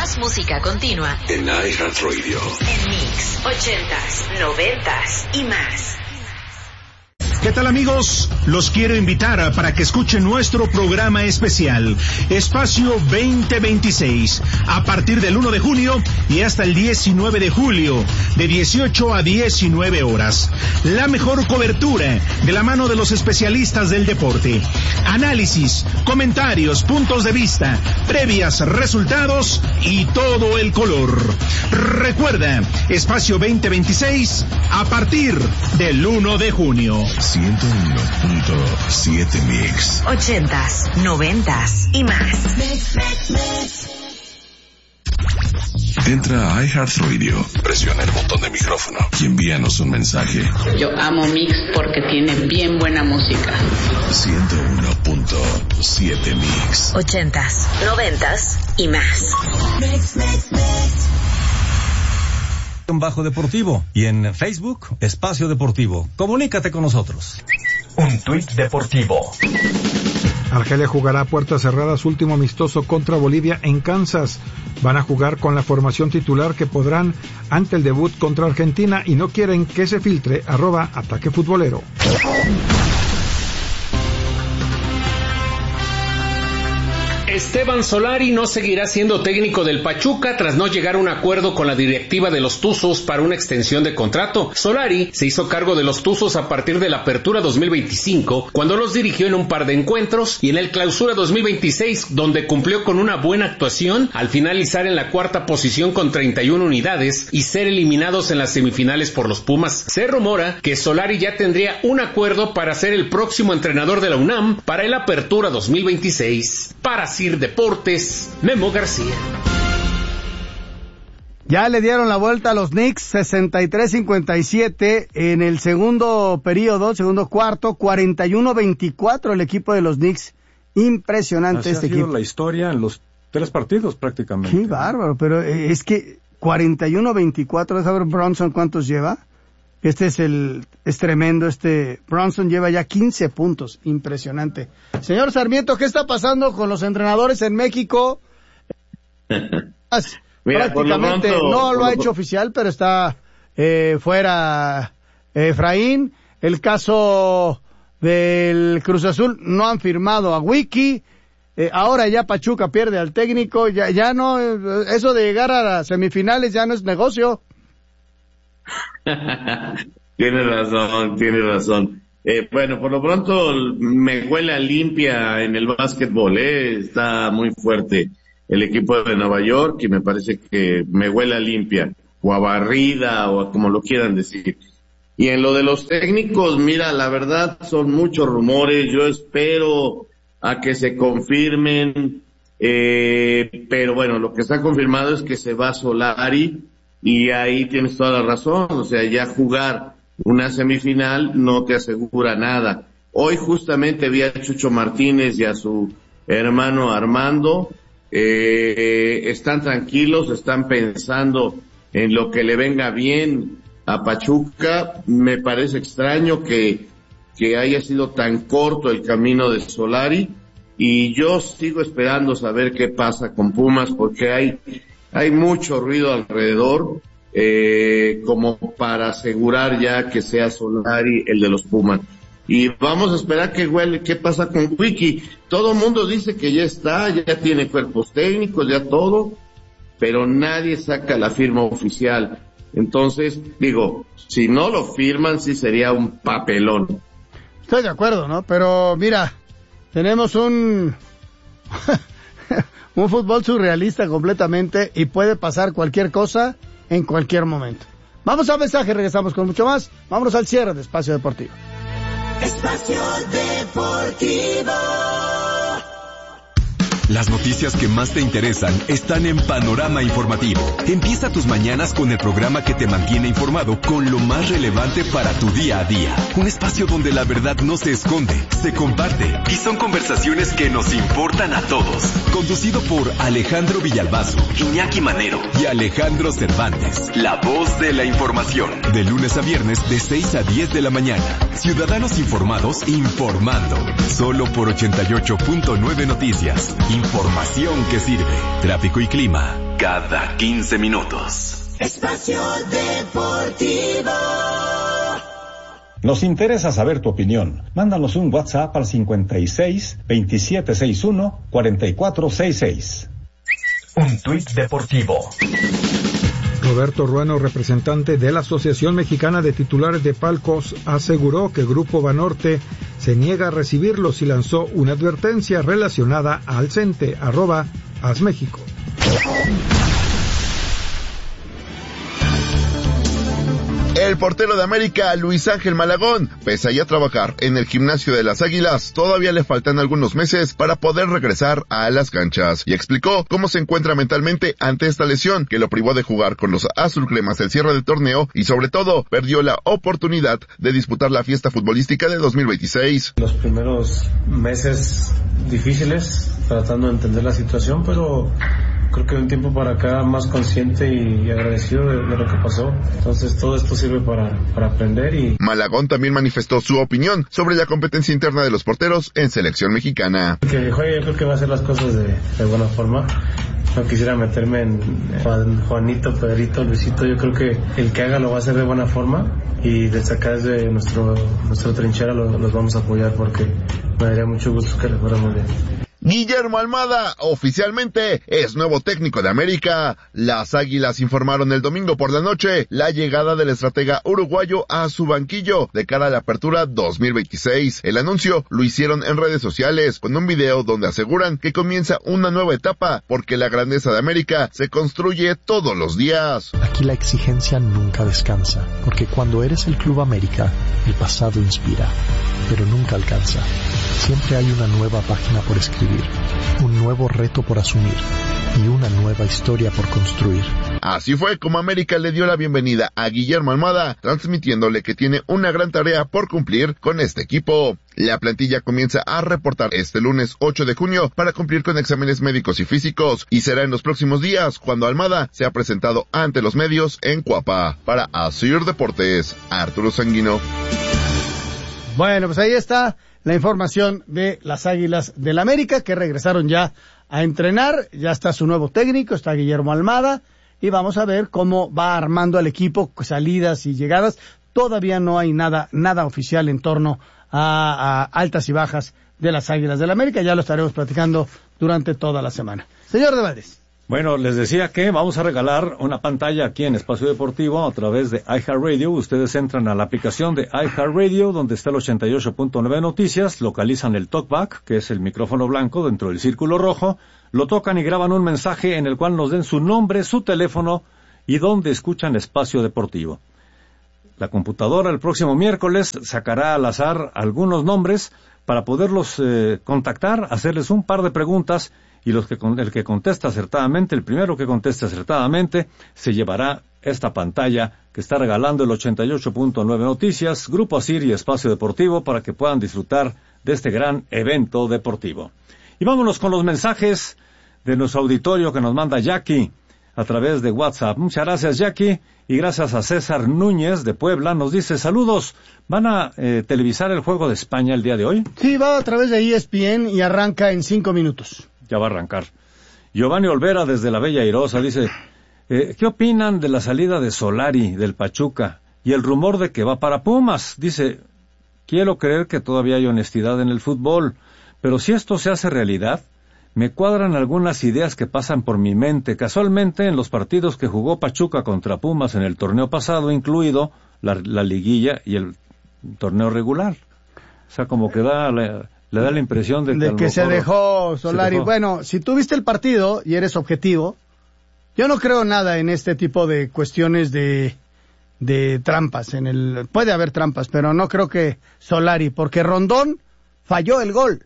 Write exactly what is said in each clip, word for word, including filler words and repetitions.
Más música continua en iHeartRadio. En Mix, ochentas, noventas y más. ¿Qué tal, amigos? Los quiero invitar para que escuchen nuestro programa especial, Espacio veinte veintiséis, a partir del uno de junio y hasta el diecinueve de julio, de dieciocho a diecinueve horas. La mejor cobertura de la mano de los especialistas del deporte. Análisis, comentarios, puntos de vista, previas, resultados y todo el color. Recuerda, Espacio veinte veintiséis, a partir del uno de junio. ciento uno punto siete Mix. Ochentas, noventas y más. Mix, mix, mix. Entra a iHeartRadio, presiona el botón de micrófono y envíanos un mensaje. Yo amo Mix porque tiene bien buena música. ciento uno punto siete Mix. Ochentas, noventas y más. Mix, mix, mix. Bajo Deportivo y en Facebook, Espacio Deportivo. Comunícate con nosotros. Un tuit deportivo. Argelia jugará a puertas cerradas último amistoso contra Bolivia en Kansas. Van a jugar con la formación titular que podrán ante el debut contra Argentina y no quieren que se filtre. Arroba Ataque Futbolero. Esteban Solari no seguirá siendo técnico del Pachuca tras no llegar a un acuerdo con la directiva de los Tuzos para una extensión de contrato. Solari se hizo cargo de los Tuzos a partir de la Apertura dos mil veinticinco, cuando los dirigió en un par de encuentros, y en el Clausura dos mil veintiséis, donde cumplió con una buena actuación al finalizar en la cuarta posición con treinta y una unidades y ser eliminados en las semifinales por los Pumas. Se rumora que Solari ya tendría un acuerdo para ser el próximo entrenador de la UNAM para el Apertura dos mil veintiséis. Para Sir Deportes, Memo García. Ya le dieron la vuelta a los Knicks, sesenta y tres cincuenta y siete en el segundo periodo, segundo cuarto, cuarenta y uno veinticuatro el equipo de los Knicks. Impresionante. Así este ha sido equipo. La historia en los tres partidos prácticamente. Qué bárbaro, pero es que cuarenta y uno veinticuatro, ¿vas a ver Bronson cuántos lleva? Este es el, es tremendo, este, Bronson lleva ya quince puntos, impresionante. Señor Sarmiento, ¿qué está pasando con los entrenadores en México? Mira, prácticamente por lo pronto, no lo por ha lo hecho oficial, pero está eh, fuera eh, Efraín. El caso del Cruz Azul, no han firmado a Wiki. Eh, ahora ya Pachuca pierde al técnico, ya, ya no, eh, eso de llegar a las semifinales ya no es negocio. Tiene razón, tiene razón. Eh, bueno, por lo pronto me huele a limpia en el básquetbol, eh, está muy fuerte el equipo de Nueva York y me parece que me huele a limpia, o a barrida, o a como lo quieran decir. Y en lo de los técnicos, mira, la verdad son muchos rumores, yo espero a que se confirmen, eh, pero bueno, lo que está confirmado es que se va Solari, y ahí tienes toda la razón, o sea, ya jugar una semifinal no te asegura nada. Hoy justamente vi a Chucho Martínez y a su hermano Armando, eh, están tranquilos, están pensando en lo que le venga bien a Pachuca. Me parece extraño que, que haya sido tan corto el camino de Solari, y yo sigo esperando saber qué pasa con Pumas, porque hay Hay mucho ruido alrededor, eh, como para asegurar ya que sea Solari el de los Pumas. Y vamos a esperar qué huele, qué pasa con Wiki. Todo el mundo dice que ya está, ya tiene cuerpos técnicos, ya todo, pero nadie saca la firma oficial. Entonces, digo, si no lo firman, sí sería un papelón. Estoy de acuerdo, ¿no? Pero mira, tenemos un... un fútbol surrealista completamente y puede pasar cualquier cosa en cualquier momento. Vamos a mensaje, regresamos con mucho más. Vámonos al cierre de Espacio Deportivo. Espacio Deportivo. Las noticias que más te interesan están en Panorama Informativo. Empieza tus mañanas con el programa que te mantiene informado con lo más relevante para tu día a día. Un espacio donde la verdad no se esconde, se comparte y son conversaciones que nos importan a todos. Conducido por Alejandro Villalbazo, Iñaki Manero y Alejandro Cervantes. La voz de la información. De lunes a viernes de seis a diez de la mañana. Ciudadanos informados informando. Solo por ochenta y ocho punto nueve Noticias. Información que sirve. Tráfico y clima cada quince minutos. Espacio Deportivo. Nos interesa saber tu opinión. Mándanos un WhatsApp al cincuenta y seis, veintisiete sesenta y uno, cuarenta y cuatro sesenta y seis. Un tuit deportivo. Roberto Ruano, representante de la Asociación Mexicana de Titulares de Palcos, aseguró que Grupo Banorte se niega a recibirlos y lanzó una advertencia relacionada al CENTE, arroba AsMéxico. El portero de América, Luis Ángel Malagón, pese a ya trabajar en el gimnasio de las Águilas, todavía le faltan algunos meses para poder regresar a las canchas, y explicó cómo se encuentra mentalmente ante esta lesión que lo privó de jugar con los azulcremas el cierre del torneo y sobre todo perdió la oportunidad de disputar la fiesta futbolística de dos mil veintiséis. Los primeros meses difíciles, tratando de entender la situación, pero creo que de un tiempo para acá más consciente y agradecido de, de lo que pasó. Entonces todo esto sirve para, para aprender. Y Malagón también manifestó su opinión sobre la competencia interna de los porteros en selección mexicana. Que juegue, yo creo que va a hacer las cosas de, de buena forma. No quisiera meterme en Juan, Juanito, Pedrito, Luisito. Yo creo que el que haga lo va a hacer de buena forma y desde acá, desde nuestro, nuestra trinchera, lo, los vamos a apoyar porque me daría mucho gusto que les fuera muy bien. Guillermo Almada oficialmente es nuevo técnico de América. Las Águilas informaron el domingo por la noche la llegada del estratega uruguayo a su banquillo de cara a la apertura dos mil veintiséis. El anuncio lo hicieron en redes sociales con un video donde aseguran que comienza una nueva etapa porque la grandeza de América se construye todos los días. Aquí la exigencia nunca descansa, porque cuando eres el Club América, el pasado inspira, pero nunca alcanza. Siempre hay una nueva página por escribir, un nuevo reto por asumir y una nueva historia por construir. Así fue como América le dio la bienvenida a Guillermo Almada, transmitiéndole que tiene una gran tarea por cumplir con este equipo. La plantilla comienza a reportar este lunes ocho de junio para cumplir con exámenes médicos y físicos, y será en los próximos días cuando Almada sea presentado ante los medios en Cuapa. Para Asir Deportes, Arturo Sanguino. Bueno, pues ahí está la información de las Águilas del América, que regresaron ya a entrenar. Ya está su nuevo técnico, está Guillermo Almada, y vamos a ver cómo va armando el equipo, salidas y llegadas. Todavía no hay nada, nada oficial en torno a, a altas y bajas de las Águilas del América. Ya lo estaremos platicando durante toda la semana. Señor de Valdés. Bueno, les decía que vamos a regalar una pantalla aquí en Espacio Deportivo a través de iHeartRadio. Ustedes entran a la aplicación de iHeartRadio, donde está el ochenta y ocho punto nueve Noticias, localizan el talkback, que es el micrófono blanco dentro del círculo rojo, lo tocan y graban un mensaje en el cual nos den su nombre, su teléfono y dónde escuchan Espacio Deportivo. La computadora el próximo miércoles sacará al azar algunos nombres para poderlos eh, contactar, hacerles un par de preguntas, y los que el que contesta acertadamente, el primero que conteste acertadamente, se llevará esta pantalla que está regalando el ochenta y ocho punto nueve Noticias, Grupo Asir y Espacio Deportivo, para que puedan disfrutar de este gran evento deportivo. Y vámonos con los mensajes de nuestro auditorio que nos manda Jackie a través de WhatsApp. Muchas gracias, Jackie, y gracias a César Núñez de Puebla. Nos dice, saludos, ¿van a eh, televisar el Juego de España el día de hoy? Sí, va a través de E S P N y arranca en cinco minutos. Ya va a arrancar. Giovanni Olvera desde la Bella Airosa dice, eh, ¿qué opinan de la salida de Solari del Pachuca y el rumor de que va para Pumas? Dice, quiero creer que todavía hay honestidad en el fútbol, pero si esto se hace realidad, me cuadran algunas ideas que pasan por mi mente. Casualmente, en los partidos que jugó Pachuca contra Pumas en el torneo pasado, incluido la, la liguilla y el torneo regular. O sea, como que da... La, Le da la impresión de que, de que se dejó Solari. Se dejó. Bueno, si tú viste el partido y eres objetivo, yo no creo nada en este tipo de cuestiones de, de trampas. En el puede haber trampas, pero no creo que Solari, porque Rondón falló el gol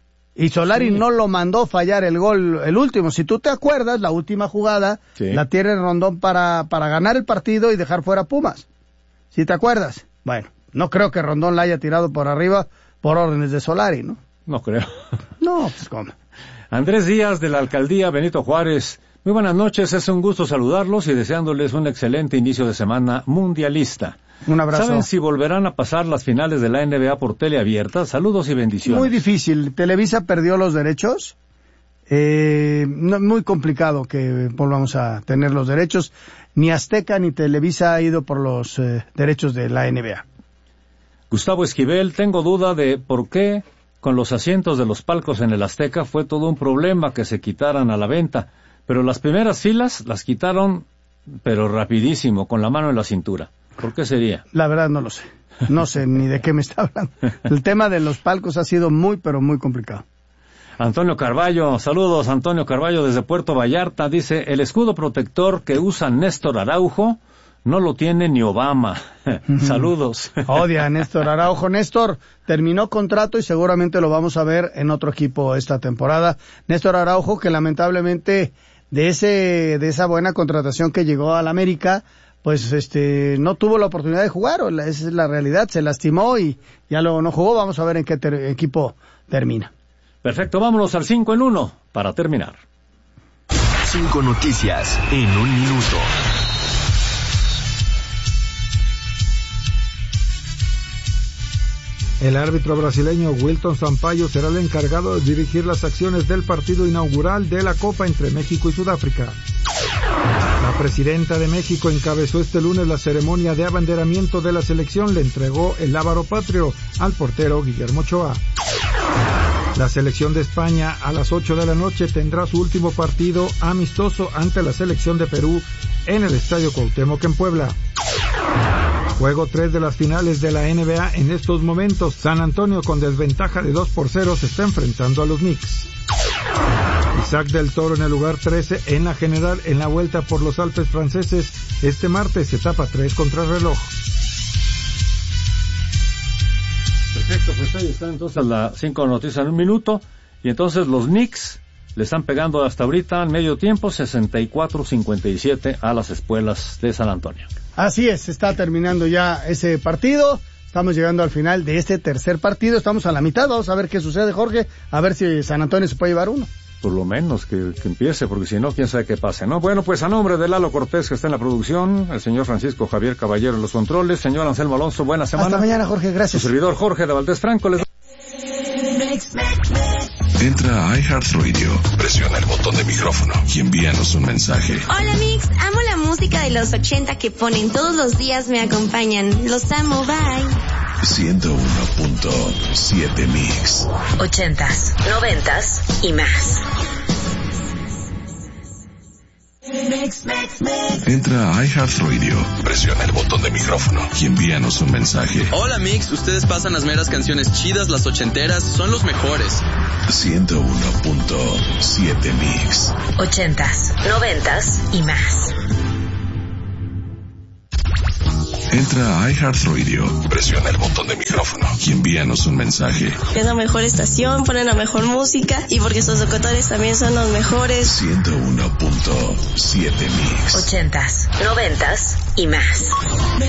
y Solari sí. no lo mandó fallar el gol, el último. Si tú te acuerdas, la última jugada sí. la tiene Rondón para, para ganar el partido y dejar fuera Pumas. Si te acuerdas. Bueno, no creo que Rondón la haya tirado por arriba por órdenes de Solari, ¿no? No creo. No, pues cómo. Andrés Díaz, de la Alcaldía Benito Juárez. Muy buenas noches, es un gusto saludarlos y deseándoles un excelente inicio de semana mundialista. Un abrazo. ¿Saben si volverán a pasar las finales de la N B A por teleabierta? Saludos y bendiciones. Muy difícil. Televisa perdió los derechos Eh, no, muy complicado que volvamos a tener los derechos. Ni Azteca ni Televisa ha ido por los eh, derechos de la N B A. Gustavo Esquivel, tengo duda de por qué con los asientos de los palcos en el Azteca fue todo un problema que se quitaran a la venta, pero las primeras filas las quitaron, pero rapidísimo, con la mano en la cintura. ¿Por qué sería? La verdad no lo sé. No sé ni de qué me está hablando. El tema de los palcos ha sido muy, pero muy complicado. Antonio Carballo, saludos Antonio Carballo desde Puerto Vallarta, dice, el escudo protector que usa Néstor Araujo no lo tiene ni Obama. Saludos. Odia a Néstor Araujo. Néstor terminó contrato y seguramente lo vamos a ver en otro equipo esta temporada. Néstor Araujo, que lamentablemente de ese de esa buena contratación que llegó al América, pues este no tuvo la oportunidad de jugar, o la, esa es la realidad, se lastimó y ya luego no jugó. Vamos a ver en qué ter, equipo termina. Perfecto, vámonos al cinco en uno para terminar. Cinco noticias en un minuto. El árbitro brasileño Wilton Sampaio será el encargado de dirigir las acciones del partido inaugural de la Copa entre México y Sudáfrica. La presidenta de México encabezó este lunes la ceremonia de abanderamiento de la selección. Le entregó el lábaro patrio al portero Guillermo Ochoa. La selección de España a las ocho de la noche tendrá su último partido amistoso ante la selección de Perú en el Estadio Cuauhtémoc en Puebla. Juego tres de las finales de la N B A en estos momentos. San Antonio con desventaja de dos por cero se está enfrentando a los Knicks. Isaac del Toro en el lugar trece en la general en la vuelta por los Alpes franceses. Este martes etapa tres contra el reloj. Perfecto, pues ahí están entonces las cinco noticias en un minuto. Y entonces los Knicks le están pegando hasta ahorita en medio tiempo sesenta y cuatro a cincuenta y siete a las Espuelas de San Antonio. Así es, está terminando ya ese partido. Estamos llegando al final de este tercer partido. Estamos a la mitad. Vamos a ver qué sucede, Jorge. A ver si San Antonio se puede llevar uno. Por lo menos que, que empiece, porque si no, quién sabe qué pase, ¿no? Bueno, pues a nombre de Lalo Cortés, que está en la producción, el señor Francisco Javier Caballero en los controles, señor Anselmo Alonso, buena semana. Hasta mañana, Jorge, gracias. Su servidor Jorge de Valdés Franco les... Entra a iHeartRadio, presiona el botón de micrófono y envíanos un mensaje. Hola Mix, amo la música de los ochenta que ponen todos los días, me acompañan. Los amo, bye. ciento uno punto siete Mix. Ochentas, noventas y más. Mix, mix, mix. Entra a iHeartRadio, presiona el botón de micrófono y envíanos un mensaje. Hola Mix, ustedes pasan las meras canciones chidas, las ochenteras, son los mejores. ciento uno punto siete Mix. Ochentas, noventas y más. Entra a iHeartRadio, presiona el botón de micrófono y envíanos un mensaje. Es la mejor estación, ponen la mejor música y porque sus locutores también son los mejores. ciento uno punto siete Mix. Ochentas, noventas y más.